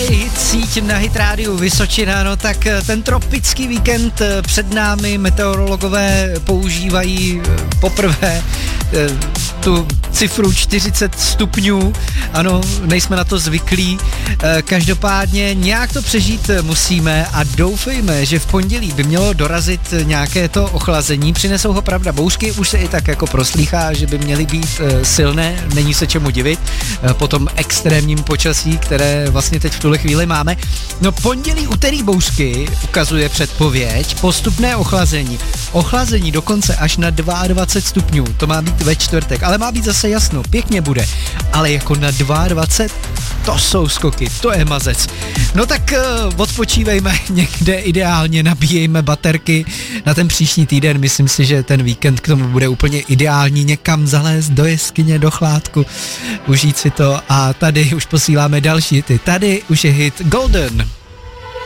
Hit síť na Hit rádiu Vysočina, no tak ten tropický víkend před námi, meteorologové používají poprvé tu cifru 40 stupňů, ano, nejsme na to zvyklí, každopádně nějak to přežít musíme a doufejme, že v pondělí by mělo dorazit nějaké to ochlazení, přinesou ho pravda bouřky, už se i tak jako proslýchá, že by měly být silné, není se čemu divit, po tom extrémním počasí, které vlastně teď v tuhle chvíli máme. No pondělí, úterý bouřky ukazuje předpověď, postupné ochlazení dokonce až na 22 stupňů, to má být ve čtvrtek, ale má být zase jasno, pěkně bude, ale jako na 22, to jsou skoky, to je mazec. No tak odpočívejme někde, ideálně nabíjejme baterky na ten příští týden, myslím si, že ten víkend k tomu bude úplně ideální, někam zalézt do jeskyně, do chládku, užít si to a tady už posíláme další hity, tady už je hit Golden.